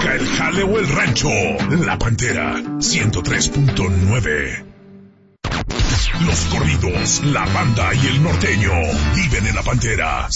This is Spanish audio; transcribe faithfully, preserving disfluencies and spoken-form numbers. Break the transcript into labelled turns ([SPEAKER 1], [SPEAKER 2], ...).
[SPEAKER 1] toca el jale o el rancho. La Pantera, ciento tres punto nueve. Los corridos, la banda y el norteño viven en La Pantera,